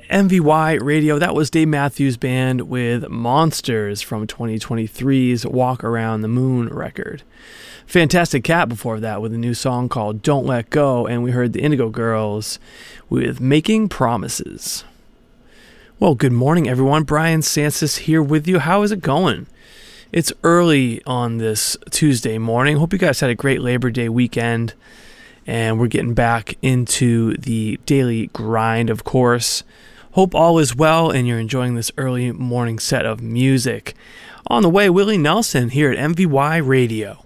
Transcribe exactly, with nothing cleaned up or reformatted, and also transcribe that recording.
M V Y Radio. That was Dave Matthews Band with Monsters from twenty twenty-three's Walk Around the Moon record. Fantastic Cat before that with a new song called Don't Let Go, and we heard the Indigo Girls with Making Promises. Well, good morning, everyone. Brian Sansis here with you. How is it going? It's early on this Tuesday morning. Hope you guys had a great Labor Day weekend, and we're getting back into the daily grind, of course. Hope all is well and you're enjoying this early morning set of music. On the way, Willie Nelson here at M V Y Radio.